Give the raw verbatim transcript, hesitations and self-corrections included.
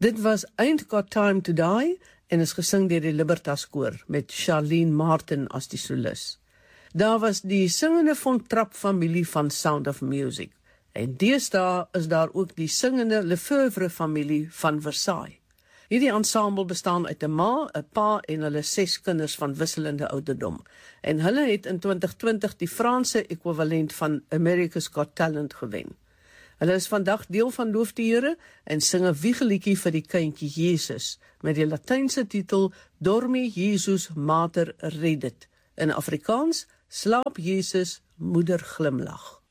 Dit was Ain't Got Time to Die en is gesing deur die Libertas Koor met Charlene Martin as die solis. Daar was die singende Von Trapp familie van Sound of Music en deesdae is daar ook die singende Lefevre familie van Versailles. Hierdie ensemble bestaan uit 'n ma, 'n pa en hulle ses kinders van wisselende ouderdom. En hulle het in twintig twintig die Franse ekwivalent van America's Got Talent gewen. Hulle is vandag deel van Loof die Here en sing 'n wiegeliedjie vir die kindjie Jesus met die Latynse titel Dormi Jesus Mater Redit. In Afrikaans, slaap Jesus, moeder glimlag.